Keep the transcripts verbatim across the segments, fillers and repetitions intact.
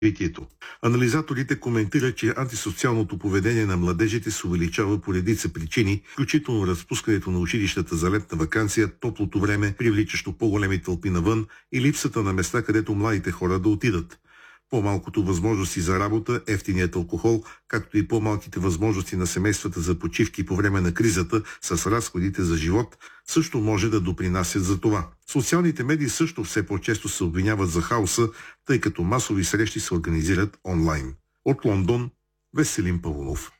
развитието. Анализаторите коментират, че антисоциалното поведение на младежите се увеличава по редица причини, включително разпускането на училищата за летна ваканция, топлото време, привличащо по-големи тълпи навън и липсата на места, където младите хора да отидат. По-малкото възможности за работа, ефтиният алкохол, както и по-малките възможности на семействата за почивки по време на кризата с разходите за живот, също може да допринасят за това. Социалните медии също все по-често се обвиняват за хаоса, тъй като масови срещи се организират онлайн. От Лондон, Веселин Павлов.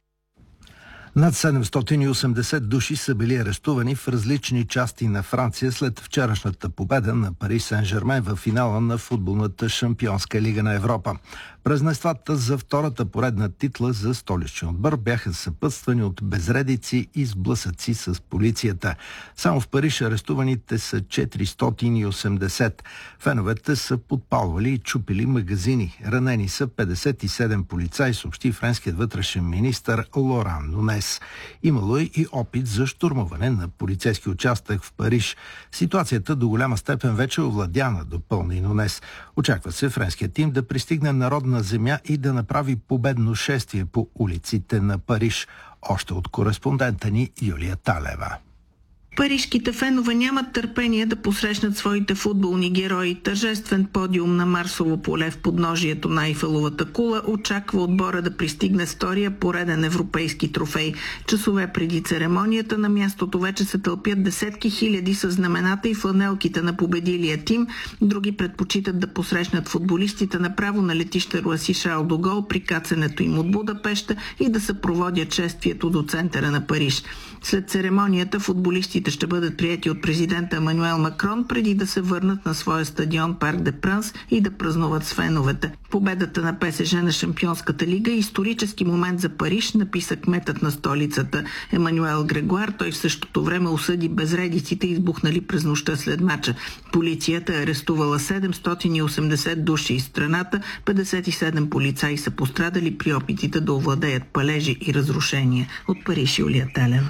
Над седемстотин и осемдесет души са били арестувани в различни части на Франция след вчерашната победа на Пари Сен-Жермен в финала на футболната шампионска лига на Европа. Празненствата за втората поредна титла за столичния отбор бяха съпътствани от безредици и сблъсъци с полицията. Само в Париж арестуваните са четиристотин и осемдесет. Феновете са подпалвали и чупили магазини. Ранени са петдесет и седем полицаи, съобщи френският вътрешен министър Лоран Нунес. Имало е и опит за щурмуване на полицейски участък в Париж. Ситуацията до голяма степен вече е овладяна, допълни Нунес. Очаква се френският тим да пристигне народна земя и да направи победно шествие по улиците на Париж. Още от кореспондента ни Юлия Талева. Парижките фенове нямат търпение да посрещнат своите футболни герои. Тържествен подиум на Марсово поле в подножието на Айфеловата кула очаква отбора да пристигне с втория пореден европейски трофей. Часове преди церемонията на мястото вече се тълпят десетки хиляди с знамената и фланелките на победилия тим. Други предпочитат да посрещнат футболистите направо на летище Руаси Шарл де Гол при кацането им от Будапеща и да съпроводят шествието до центъра на Париж. След церемонията футболистите ще бъдат приети от президента Емануел Макрон, преди да се върнат на своя стадион Парк де Пранс и да празнуват с феновете. Победата на ПСЖ на Шампионската лига е исторически момент за Париж, написа кметът на столицата Емануел Грегуар. Той в същото време осъди безредиците, избухнали през нощта след мача. Полицията е арестувала седемстотин и осемдесет души из страната, петдесет и седем полицаи са пострадали при опитите да овладеят палежи и разрушения. От Париж, Юлия Талева.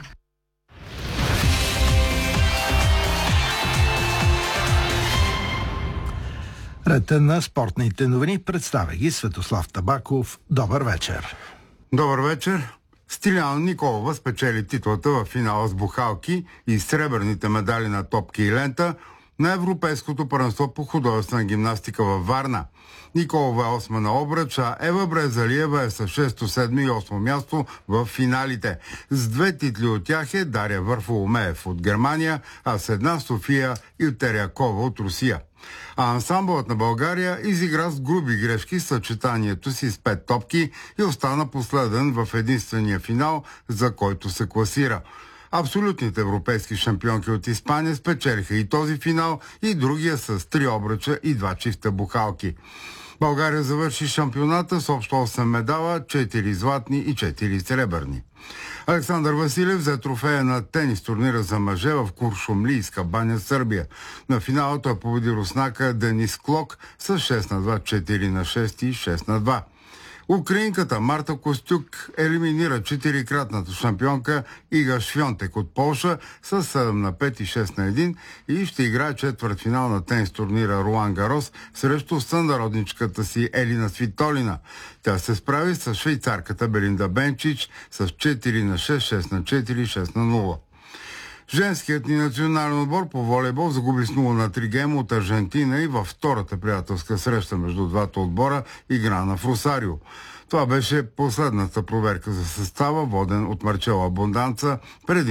Ред на спортните новини представя ги Светослав Табаков. Добър вечер. Добър вечер. Стиляна Николова спечели титлата в финала с бухалки и сребърните медали на топки и лента на Европейското първенство по художествена гимнастика във Варна. Николова е осма на обръч, а Ева Брезалиева е с шесто, седмо и осмо място в финалите. С две титли от тях е Дария Варфоломеев от Германия, а с една София Илтерякова от Русия. А ансамблът на България изигра с груби грешки съчетанието си с пет топки и остана последен в единствения финал, за който се класира. Абсолютните европейски шампионки от Испания спечелиха и този финал, и другия с три обръча и два чифта бухалки. България завърши шампионата с общо осем медала, четири златни и четири сребърни. Александър Василев взе трофея на тенис турнира за мъже в Куршумлийска баня, Сърбия. На финала той победи руснака Денис Клок с шест на два, четири на шест и шест на два. Украинката Марта Костюк елиминира четирикратната шампионка Ига Швьонтек от Полша с седем на пет и шест на едно и ще играе четвъртфинал на тенис турнира Руан Гарос срещу сънародничката си Елина Свитолина. Тя се справи с швейцарката Белинда Бенчич с четири на шест, шест на четири, шест на нула. Женският ни национален отбор по волейбол загуби с нула на три гейма от Аржентина и във втората приятелска среща между двата отбора игра на в Росарио. Това беше последната проверка за състава, воден от Марчела Абонданца преди